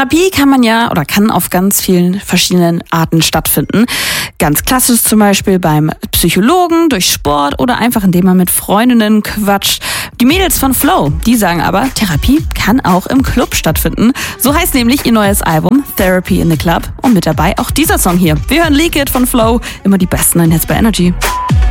Therapie kann auf ganz vielen verschiedenen Arten stattfinden. Ganz klassisch zum Beispiel beim Psychologen, durch Sport oder einfach indem man mit Freundinnen quatscht. Die Mädels von Flow, die sagen aber, Therapie kann auch im Club stattfinden. So heißt nämlich ihr neues Album Therapy in the Club und mit dabei auch dieser Song hier. Wir hören Leak It von Flow, immer die besten Hits bei Energy.